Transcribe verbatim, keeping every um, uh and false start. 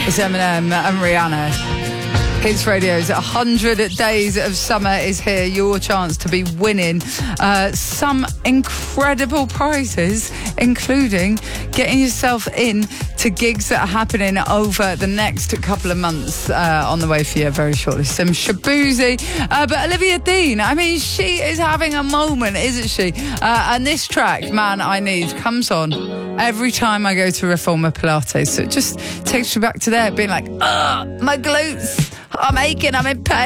It's Eminem and Rihanna. Hits Radio's one hundred Days of Summer is here. Your chance to be winning uh, some incredible prizes, including getting yourself in to gigs that are happening over the next couple of months uh, on the way for you very shortly. Some Shaboozey. Uh, but Olivia Dean, I mean, she is having a moment, isn't she? Uh, and this track, Man I Need, comes on every time I go to Reformer Pilates. So it just takes me back to there, being like, ugh, my glutes, I'm aching, I'm in pain.